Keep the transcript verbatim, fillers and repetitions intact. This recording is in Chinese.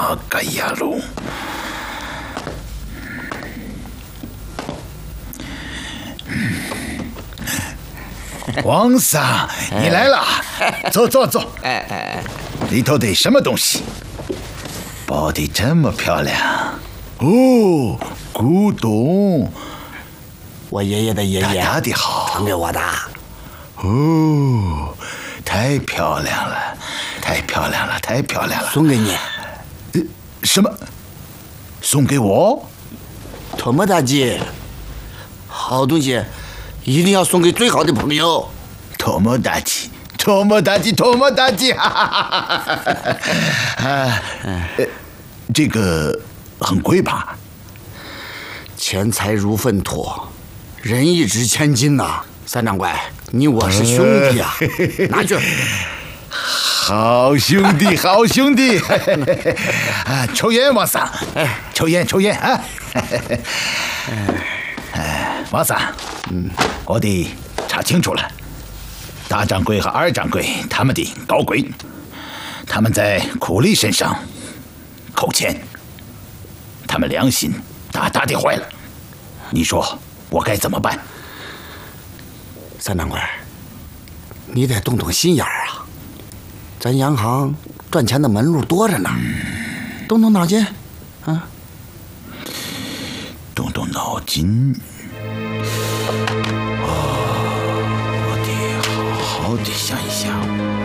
哪个呀喽？皇上，你来了，坐坐坐。哎哎，里头的什么东西？包的这么漂亮。哦，古董。 我爷爷的爷爷打的好， 传给我的。 哦，太漂亮了，太漂亮了，太漂亮了。 送给你。 呃，什么？送给我？ 托莫大吉，好东西一定要送给最好的朋友。 托莫大吉，托莫大吉，托莫大吉！哈哈哈哈哈！啊，呃，这个很贵吧？ 钱财如粪土，仁义值千金呐、啊！三掌柜，你我是兄弟啊，呃、拿去。 好兄弟，好兄弟！啊，抽烟，王桑，哎，抽烟，抽烟啊！哎，王桑，嗯，我得查清楚了。大掌柜和二掌柜他们的高贵，他们在苦力身上扣钱，他们良心大大的坏了。你说我该怎么办？ 三掌柜，你得动动心眼儿啊！咱洋行赚钱的门路多着呢，嗯、动动脑筋，啊！ 动动脑筋。哦，我得好好的想一想。